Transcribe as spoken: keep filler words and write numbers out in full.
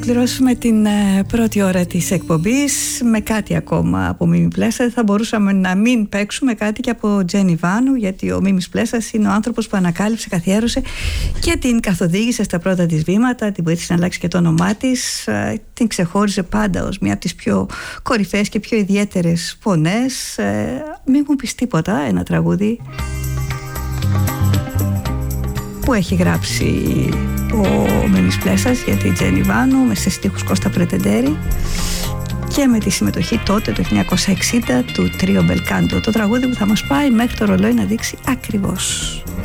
Κληρώσουμε την ε, πρώτη ώρα της εκπομπής με κάτι ακόμα από Μίμη Πλέσσα. Θα μπορούσαμε να μην παίξουμε κάτι και από Τζένι Βάνου, γιατί ο Μίμης Πλέσσας είναι ο άνθρωπος που ανακάλυψε, καθιέρωσε και την καθοδήγησε στα πρώτα της βήματα, την βοήθησε να αλλάξει και το όνομά της, ε, την ξεχώριζε πάντα ως μία από τις πιο κορυφαίες και πιο ιδιαίτερες φωνές. Ε, μην μου πεις τίποτα, ένα τραγούδι που έχει γράψει ο Μίμης Πλέσσας για την Τζένι Βάνου, με σε στίχους Κώστα Πρετεντέρη και με τη συμμετοχή τότε το χίλια εννιακόσια εξήντα του Τρίο Μπελκάντο, το τραγούδι που θα μας πάει μέχρι το ρολόι να δείξει ακριβώς.